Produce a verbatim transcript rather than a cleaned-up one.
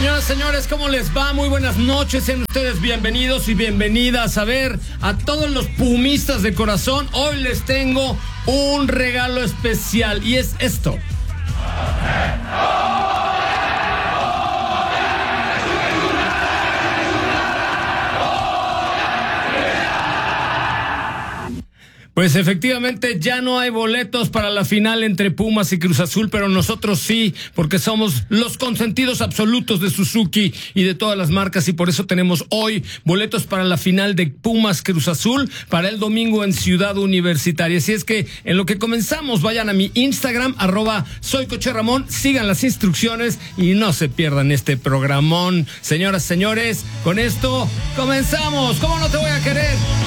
Señoras, señores, ¿cómo les va? Muy buenas noches, sean ustedes bienvenidos y bienvenidas a ver a todos los pumistas de corazón. Hoy les tengo un regalo especial y es esto. Pues efectivamente ya no hay boletos para la final entre Pumas y Cruz Azul, pero nosotros sí, porque somos los consentidos absolutos de Suzuki y de todas las marcas, y por eso tenemos hoy boletos para la final de Pumas Cruz Azul para el domingo en Ciudad Universitaria. Así es que en lo que comenzamos, vayan a mi Instagram, arroba soy Coche Ramón, sigan las instrucciones y no se pierdan este programón. Señoras, señores, con esto comenzamos. ¿Cómo no te voy a querer?